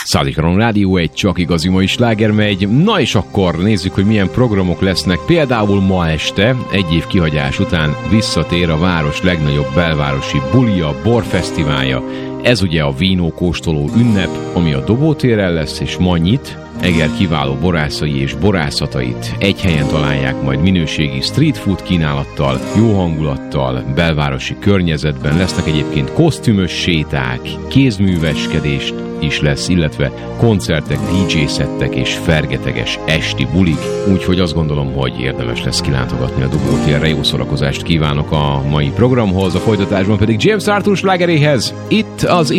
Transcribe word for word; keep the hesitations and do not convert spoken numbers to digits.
Százikaron Rádió, egy csak igazi mai sláger megy. Na és akkor nézzük, hogy milyen programok lesznek. Például ma este, egy év kihagyás után visszatér a város legnagyobb belvárosi bulia, borfesztiválja. Ez ugye a vínókóstoló ünnep, ami a Dobótéren lesz, és ma nyit. Eger kiváló borászai és borászatait egy helyen találják majd minőségi street food kínálattal, jó hangulattal, belvárosi környezetben. Lesznek egyébként kosztümös séták, kézműveskedés is lesz, illetve koncertek, dé dzsé-szettek és fergeteges esti bulik, úgyhogy azt gondolom, hogy érdemes lesz kilátogatni a Dobótérre. Jó szórakozást kívánok a mai programhoz, a folytatásban pedig James Arthur slágeréhez. Itt az